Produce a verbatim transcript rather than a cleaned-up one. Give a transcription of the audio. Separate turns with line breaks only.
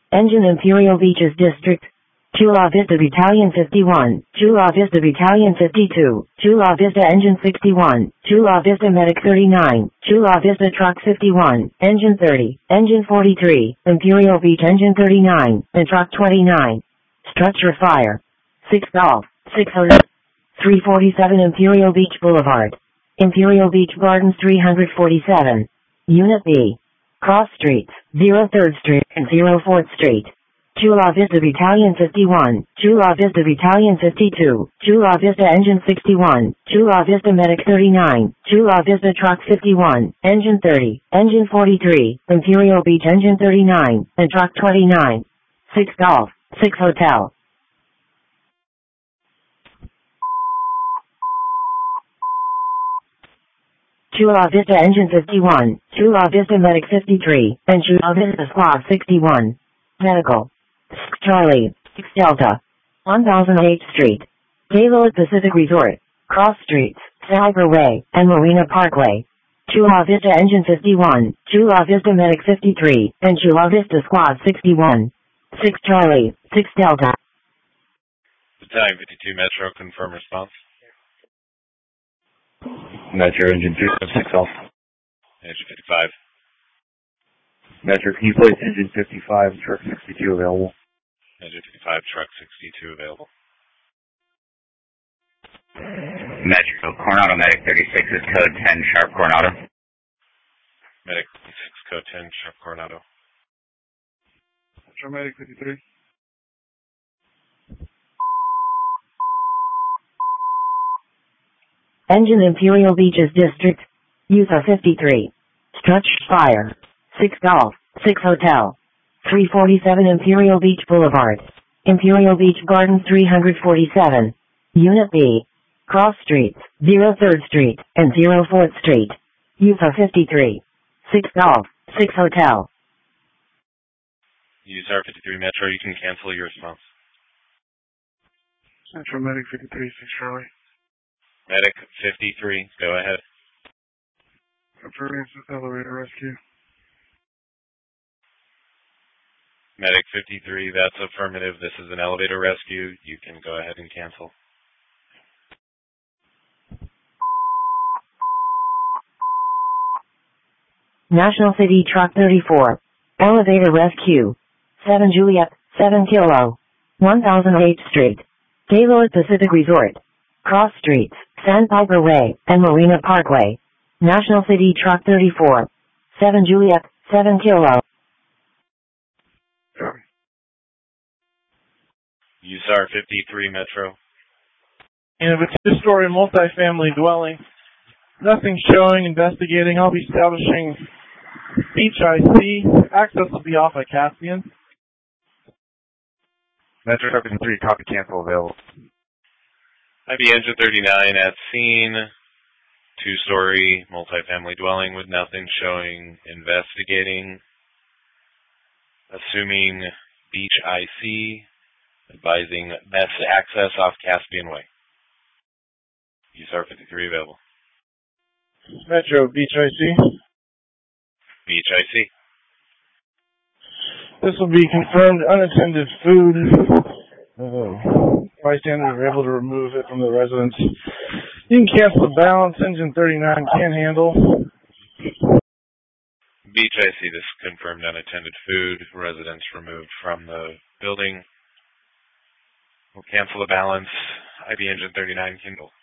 Engine Imperial Beaches District. Chula Vista Battalion fifty-one, Chula Vista Battalion fifty-two, Chula Vista Engine sixty-one, Chula Vista Medic thirty-nine, Chula Vista Truck fifty-one, Engine thirty, Engine forty-three, Imperial Beach Engine thirty-nine, and Truck twenty-nine. Structure Fire. six Golf, six Hotel. three forty-seven Imperial Beach Boulevard. Imperial Beach Gardens three forty-seven. Unit B. Cross Streets, zero third Street and zero fourth Street. Chula Vista Battalion fifty-one, Chula Vista Battalion fifty-two, Chula Vista Engine sixty-one, Chula Vista Medic thirty-nine, Chula Vista Truck fifty-one, Engine thirty, Engine forty-three, Imperial Beach Engine thirty-nine, and Truck twenty-nine. six Golf, six Hotel. Chula Vista Engine fifty-one, Chula Vista Medic fifty-three, and Chula Vista Squad sixty-one. Medical. Charlie, six Delta. one thousand eighth Street. Gaylord Pacific Resort. Cross Streets, Cyberway, and Marina Parkway. Chula Vista Engine fifty-one, Chula Vista Medic fifty-three, and Chula Vista Squad sixty-one. six Charlie, six Delta.
Battalion fifty-two Metro, confirm response.
Metro Engine two six off.
Engine fifty-five.
Metro, can you place Engine fifty-five, Truck sixty-two available?
Engine fifty-five, Truck sixty-two available.
Metro, Coronado Medic thirty-six is code ten, Sharp Coronado.
Medic thirty-six, code ten, Sharp Coronado.
Metro Medic fifty-three.
Engine Imperial Beaches District. U S A fifty-three. Structure Fire. six Golf, six Hotel. three forty-seven Imperial Beach Boulevard. Imperial Beach Gardens three forty-seven. Unit B. Cross Streets, zero third Street, and zero fourth Street. U S A fifty-three. six Golf, six Hotel.
U S A fifty-three Metro, you can cancel your response.
Metro Medic fifty-three, six Charlie.
Medic fifty-three, go ahead.
Confirming elevator rescue.
Medic fifty-three, that's affirmative. This is an elevator rescue. You can go ahead and cancel.
National City Truck thirty-four. Elevator rescue. seven Juliet, seven Kilo. one thousand eighth Street. Gaylord Pacific Resort. Cross Streets, Sandpiper Way, and Marina Parkway. National City Truck thirty-four. seven Juliet, seven Kilo.
U S A fifty-three Metro.
And if it's a two-story multifamily dwelling, nothing showing, investigating. I'll be establishing Beach I C. Access will be off at Caspian.
Metro fifty-three, copy cancel available.
I B Engine thirty-nine at scene. Two-story multifamily dwelling with nothing showing, investigating. Assuming Beach I C. Advising best access off Caspian Way. U S A fifty-three available.
Metro, Beach I C.
Beach I C.
This will be confirmed unattended food. Uh, bystanders are able to remove it from the residence. You can cancel the balance. Engine thirty-nine can handle.
Beach I C, this confirmed unattended food. Residents removed from the building. We'll cancel the balance. I B Engine thirty-nine Kindle.